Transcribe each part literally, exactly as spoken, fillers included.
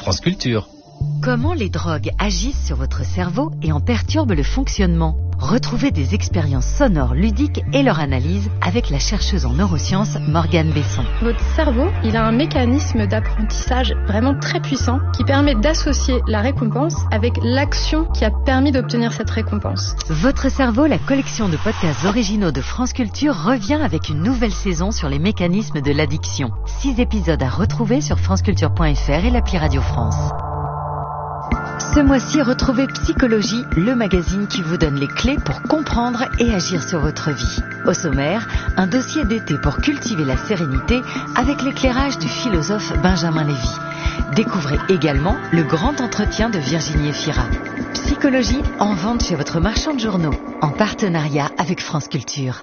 France Culture. Comment les drogues agissent sur votre cerveau et en perturbent le fonctionnement? Retrouvez des expériences sonores ludiques et leur analyse avec la chercheuse en neurosciences Morgane Besson. Votre cerveau, il a un mécanisme d'apprentissage vraiment très puissant qui permet d'associer la récompense avec l'action qui a permis d'obtenir cette récompense. Votre cerveau, la collection de podcasts originaux de France Culture, revient avec une nouvelle saison sur les mécanismes de l'addiction. Six épisodes à retrouver sur franceculture point f r et l'appli Radio France. Ce mois-ci, retrouvez Psychologie, le magazine qui vous donne les clés pour comprendre et agir sur votre vie. Au sommaire, un dossier d'été pour cultiver la sérénité avec l'éclairage du philosophe Benjamin Lévy. Découvrez également le grand entretien de Virginie Efira. Psychologie en vente chez votre marchand de journaux, en partenariat avec France Culture.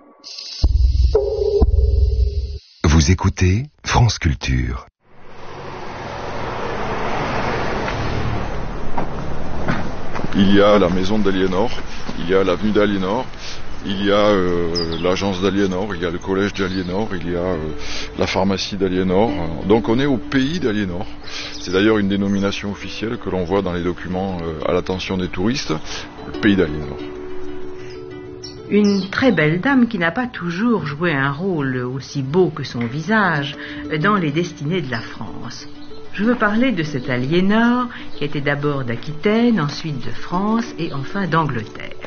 Vous écoutez France Culture. Il y a la maison d'Aliénor, il y a l'avenue d'Aliénor, il y a euh, l'agence d'Aliénor, il y a le collège d'Aliénor, il y a euh, la pharmacie d'Aliénor. Donc on est au pays d'Aliénor. C'est d'ailleurs une dénomination officielle que l'on voit dans les documents euh, à l'attention des touristes, le pays d'Aliénor. Une très belle dame qui n'a pas toujours joué un rôle aussi beau que son visage dans les destinées de la France. Je veux parler de cette Aliénor qui était d'abord d'Aquitaine, ensuite de France et enfin d'Angleterre.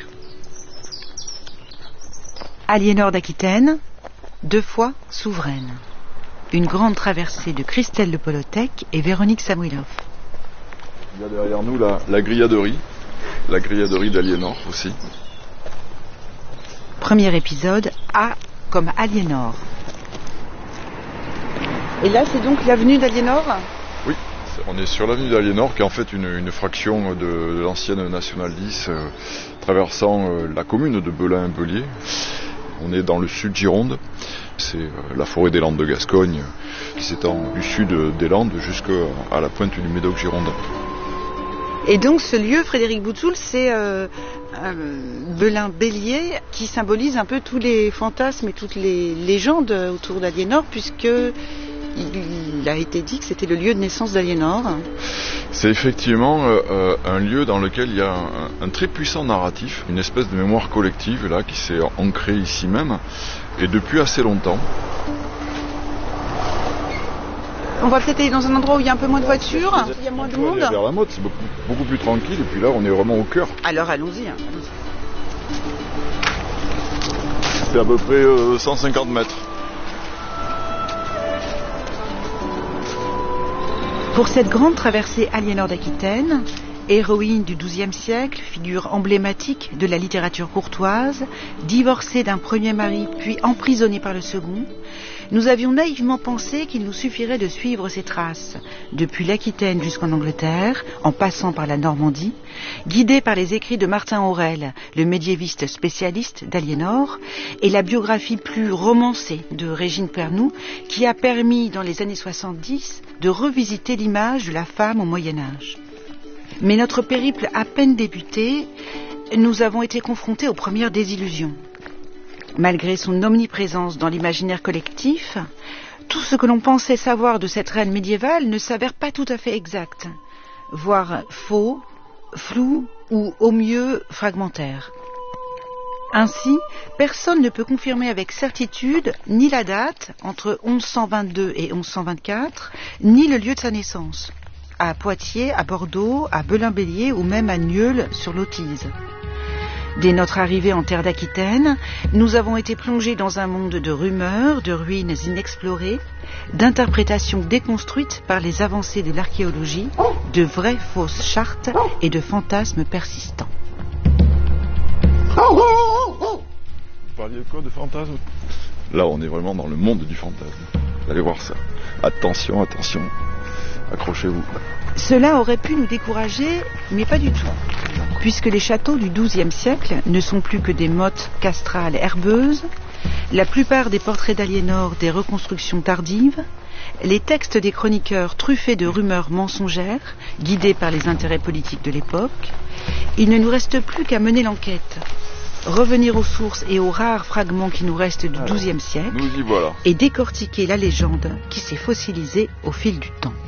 Aliénor d'Aquitaine, deux fois souveraine. Une grande traversée de Christelle Le Polotec et Véronique Samuilov. Il y a derrière nous la, la grilladerie, la grilladerie d'Aliénor aussi. Premier épisode, A comme Aliénor. Et là, c'est donc l'avenue d'Aliénor ? Oui, on est sur l'avenue d'Aliénor qui est en fait une, une fraction de, de l'ancienne Nationale dix euh, traversant euh, la commune de Belin-Bellier. On est dans le sud Gironde, c'est euh, la forêt des Landes de Gascogne qui s'étend du sud des Landes jusqu'à la pointe du Médoc-Gironde. Et donc ce lieu, Frédéric Boutsoul, c'est euh, euh, Belin-Bellier qui symbolise un peu tous les fantasmes et toutes les légendes autour d'Aliénor, puisque il a été dit que c'était le lieu de naissance d'Aliénor. C'est effectivement euh, un lieu dans lequel il y a un, un très puissant narratif, une espèce de mémoire collective là qui s'est ancrée ici même et depuis assez longtemps. On va peut-être aller dans un endroit où il y a un peu moins de voitures, il y a moins de monde. Vers la Motte, c'est beaucoup, beaucoup plus tranquille et puis là on est vraiment au cœur. Alors allons-y. Hein, allons-y. C'est à peu près euh, cent cinquante mètres. Pour cette grande traversée Aliénor d'Aquitaine, héroïne du douzième siècle, figure emblématique de la littérature courtoise, divorcée d'un premier mari puis emprisonnée par le second, nous avions naïvement pensé qu'il nous suffirait de suivre ses traces, depuis l'Aquitaine jusqu'en Angleterre, en passant par la Normandie, guidés par les écrits de Martin Aurèle, le médiéviste spécialiste d'Aliénor, et la biographie plus romancée de Régine Pernoud, qui a permis, dans les années soixante-dix, de revisiter l'image de la femme au Moyen-Âge. Mais notre périple à peine débuté, nous avons été confrontés aux premières désillusions. Malgré son omniprésence dans l'imaginaire collectif, tout ce que l'on pensait savoir de cette reine médiévale ne s'avère pas tout à fait exact, voire faux, flou ou au mieux fragmentaire. Ainsi, personne ne peut confirmer avec certitude ni la date, entre onze cent vingt-deux et onze cent vingt-quatre, ni le lieu de sa naissance, à Poitiers, à Bordeaux, à Belin-Bellier ou même à Nieul sur l'Autise. Dès notre arrivée en terre d'Aquitaine, nous avons été plongés dans un monde de rumeurs, de ruines inexplorées, d'interprétations déconstruites par les avancées de l'archéologie, de vraies fausses chartes et de fantasmes persistants. Vous parliez de quoi, de fantasmes ? Là, on est vraiment dans le monde du fantasme. Allez voir ça. Attention, attention. Accrochez-vous. Cela aurait pu nous décourager, mais pas du tout. Puisque les châteaux du douzième siècle ne sont plus que des mottes castrales herbeuses, la plupart des portraits d'Aliénor des reconstructions tardives, les textes des chroniqueurs truffés de rumeurs mensongères, guidés par les intérêts politiques de l'époque, il ne nous reste plus qu'à mener l'enquête, revenir aux sources et aux rares fragments qui nous restent du douzième siècle, nous y voilà. et décortiquer la légende qui s'est fossilisée au fil du temps.